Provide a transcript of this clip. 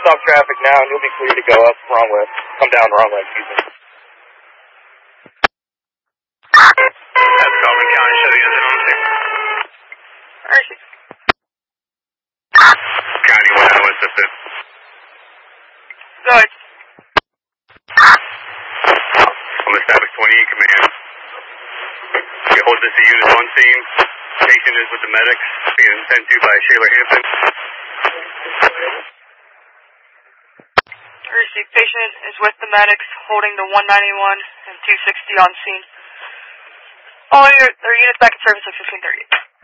stop traffic now, and you'll be clear to go up wrong way. Come down wrong way, excuse me. That's Calvin County, show the unit on scene. Mercy. County 1 Iowa assistant. Go ahead. I'm established 20 command. You hold this to unit on scene. Patient is with the medics, being attended to by Shaler Hampton. Received. Patient is with the medics, holding the 191 and 260 on scene. All their units back in service at 1538.